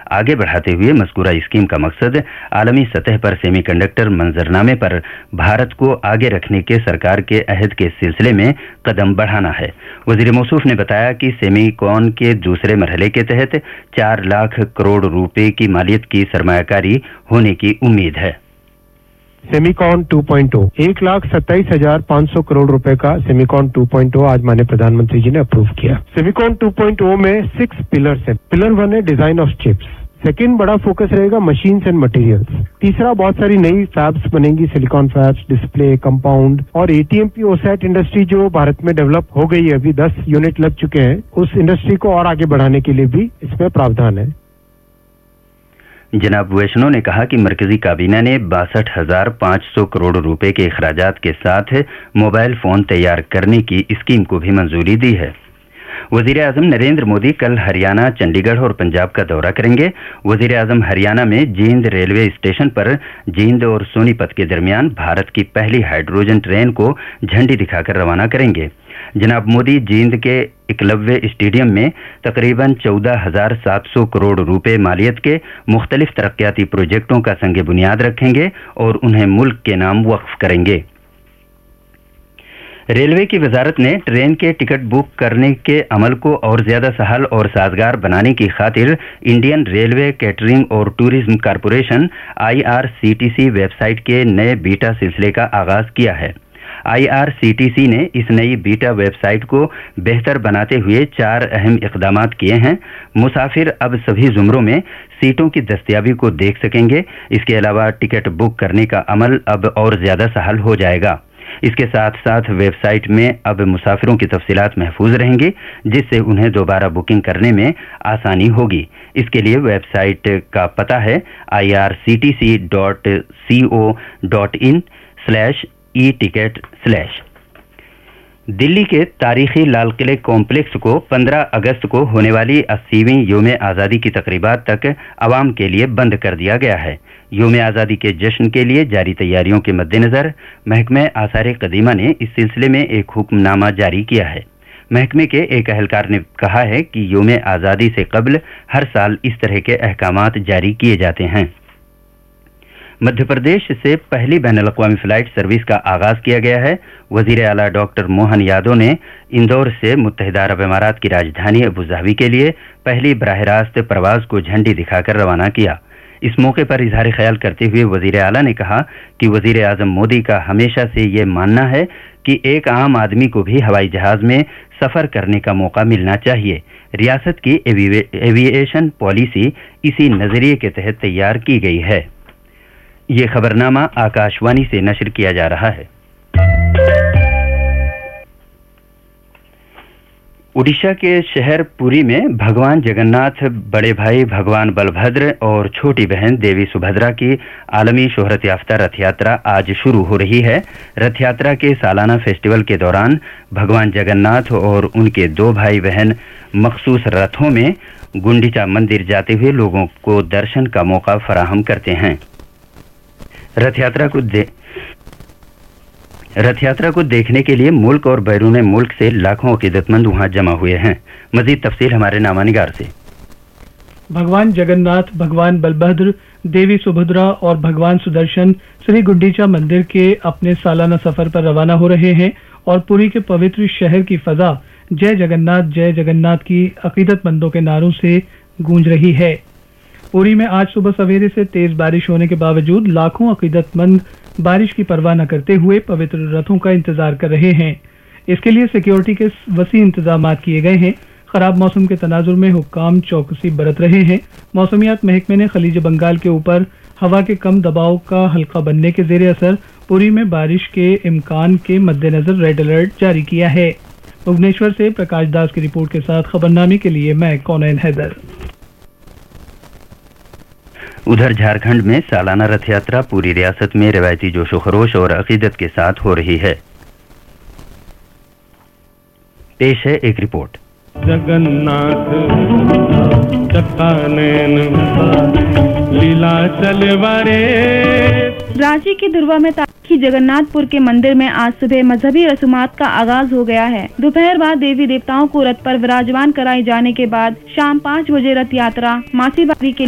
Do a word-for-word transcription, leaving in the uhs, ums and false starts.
आगे बढ़ाते हुए मज़कूरा स्कीम का मकसद आलमी सतह पर सेमीकंडक्टर मंजरनामे पर भारत को आगे रखने के सरकार के अहद के सिलसिले में कदम बढ़ाना है। वज़ीर मौसूफ ने बताया कि सेमीकॉन के दूसरे मरहले के तहत चार लाख करोड़ रुपए की मालियत की सरमायाकारी होने की उम्मीद है। सेमीकॉन टू पॉइंट ओ एक लाख सत्ताईस हजार पाँच सौ करोड़ रुपए का सेमीकॉन टू पॉइंट ओ आज माननीय प्रधानमंत्री जी ने अप्रूव किया। सेमीकॉन टू पॉइंट ओ में सिक्स पिलर्स हैं। पिलर वन है डिजाइन ऑफ चिप्स, सेकेंड बड़ा फोकस रहेगा मशीन्स एंड मटेरियल्स, तीसरा बहुत सारी नई फैब्स बनेंगी, सिलिकॉन फैब्स, डिस्प्ले, कंपाउंड और एटीएमपी ओसैट इंडस्ट्री जो भारत में डेवलप हो गई है, अभी दस यूनिट लग चुके हैं, उस इंडस्ट्री को और आगे बढ़ाने के लिए भी इसमें प्रावधान है। जनाब वैष्णो ने कहा कि मरकजी काबीना ने बासठ हजार पाँच सौ करोड़ रुपए के अखराजात के साथ मोबाइल फोन तैयार करने की स्कीम को भी मंजूरी दी है। वजीर आजम नरेंद्र मोदी कल हरियाणा, चंडीगढ़ और पंजाब का दौरा करेंगे। वजीर आजम हरियाणा में जींद रेलवे स्टेशन पर जींद और सोनीपत के दरमियान भारत की पहली हाइड्रोजन ट्रेन को झंडी दिखाकर रवाना करेंगे। जनाब मोदी जींद के एकलव्य स्टेडियम में तकरीबन चौदह हजार सात सौ करोड़ रुपए मालियत के मुख्तलिफ तरक्याती प्रोजेक्टों का संग बुनियाद रखेंगे और उन्हें मुल्क के नाम वक्फ करेंगे। रेलवे की वजारत ने ट्रेन के टिकट बुक करने के अमल को और ज्यादा सहल और साजगार बनाने की खातिर इंडियन रेलवे कैटरिंग और tourism corporation I R C T C website के नए बीटा सिलसिले का आगाज किया है। I R C T C ने इस नई बीटा वेबसाइट को बेहतर बनाते हुए चार अहम इक़दामात किए हैं। मुसाफिर अब सभी ज़ुमरों में सीटों की दस्तयाबी को देख सकेंगे। इसके अलावा टिकट बुक करने का अमल अब और ज़्यादा सहल हो जाएगा। इसके साथ साथ वेबसाइट में अब मुसाफिरों की तफसीलात महफूज रहेंगी, जिससे उन्हें दोबारा बुकिंग करने में आसानी होगी। इसके लिए वेबसाइट का पता है I R C T C dot C O dot in slash e ticket slash. Delhi के तारीखी लाल किले कॉम्प्लेक्स को पंद्रह अगस्त को होने वाली अस्सीवीं योम आज़ादी की तकरीबात तक आवाम के लिए बंद कर दिया गया है। योम आज़ादी के जश्न के लिए जारी तैयारियों के मद्देनज़र महकमे आसार कदीमा ने इस सिलसिले में एक हुक्मनामा जारी किया है। महकमे के एक अहलकार ने कहा है कि योम आज़ादी से कबल हर साल इस तरह के अहकामात जारी किए जाते हैं। मध्य प्रदेश से पहली बैनुल-अक़वामी फ्लाइट सर्विस का आगाज किया गया है। वजीर आला डॉक्टर मोहन यादव ने इंदौर से मुत्तहिदा अरब अमारात की राजधानी अबू धाबी के लिए पहली बराह रास्त प्रवास को झंडी दिखाकर रवाना किया। इस मौके पर इजहार ख्याल करते हुए वजीर आला ने कहा कि वजीर आजम मोदी का हमेशा से ये मानना है कि एक आम आदमी को भी हवाई जहाज में सफर करने का मौका मिलना चाहिए। रियासत की एविएशन पॉलिसी इसी नजरिए के तहत तैयार की गई है। ये खबरनामा आकाशवाणी से नशर किया जा रहा है। उड़ीसा के शहर पुरी में भगवान जगन्नाथ, बड़े भाई भगवान बलभद्र और छोटी बहन देवी सुभद्रा की आलमी शोहरत याफ्ता रथ यात्रा आज शुरू हो रही है। रथ यात्रा के सालाना फेस्टिवल के दौरान भगवान जगन्नाथ और उनके दो भाई बहन मखसूस रथों में गुंडीचा मंदिर जाते हुए लोगों को दर्शन का मौका फराहम करते हैं। रथ यात्रा को दे रथ यात्रा को देखने के लिए मुल्क और बैरून मुल्क से लाखों अकीदतमंद वहां जमा हुए हैं। मजीद तफसील हमारे नामानिगार से। भगवान जगन्नाथ, भगवान बलभद्र, देवी सुभद्रा और भगवान सुदर्शन श्री गुंडीचा मंदिर के अपने सालाना सफर पर रवाना हो रहे हैं और पुरी के पवित्र शहर की फजा जय जगन्नाथ जय जगन्नाथ की अकीदतमंदों के नारों से गूंज रही है। पुरी में आज सुबह सवेरे से तेज बारिश होने के बावजूद लाखों अकीदतमंद बारिश की परवाह न करते हुए पवित्र रथों का इंतजार कर रहे हैं। इसके लिए सिक्योरिटी के वसी इंतजाम किए गए हैं। खराब मौसम के तनाजुर में हुक्काम चौकसी बरत रहे हैं। मौसमियात महकमे ने खलीज बंगाल के ऊपर हवा के कम दबाव का हल्का बनने के जेर असर पुरी में बारिश के इम्कान के मद्देनजर रेड अलर्ट जारी किया है। भुवनेश्वर से प्रकाश दास की रिपोर्ट के साथ खबरनामे के लिए मैं कौनैन हैदर। उधर झारखंड में सालाना रथ यात्रा पूरी रियासत में रवायती जोशो खरोश और अकीदत के साथ हो रही है। पेश है एक रिपोर्ट। जगन्नाथ लीला चलवारे। रांची के दुर्वा में तारीखी जगन्नाथपुर के मंदिर में आज सुबह मजहबी रसूमात का आगाज हो गया है। दोपहर बाद देवी देवताओं को रथ पर विराजमान कराए जाने के बाद शाम पाँच बजे रथ यात्रा मासीबारी के